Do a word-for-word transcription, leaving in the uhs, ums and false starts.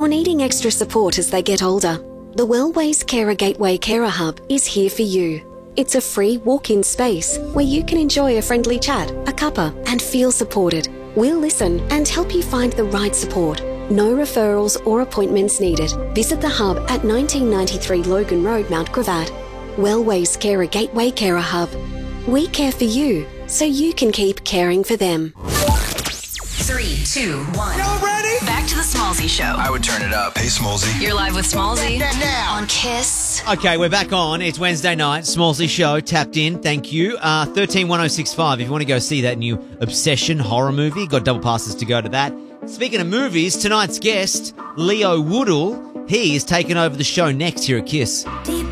or needing extra support as they get older, the Wellways Carer Gateway Carer Hub is here for you. It's a free walk-in space where you can enjoy a friendly chat, a cuppa, and feel supported. We'll listen and help you find the right support. No referrals or appointments needed. Visit the hub at nineteen ninety-three Logan Road, Mount Gravatt. Wellways Carer Gateway Carer Hub. We care for you, so you can keep caring for them. Three, two, one. Y'all ready? Back to the Smallzy Show. I would turn it up. Hey, Smallzy. You're live with Smallzy Now. on Kiss. Okay, we're back on. It's Wednesday night. Smallzy Show, tapped in. Thank you. Uh, thirteen one oh six five. If you want to go see that new Obsession horror movie, got double passes to go to that. Speaking of movies, tonight's guest, Leo Woodall, he is taking over the show next here at Kiss.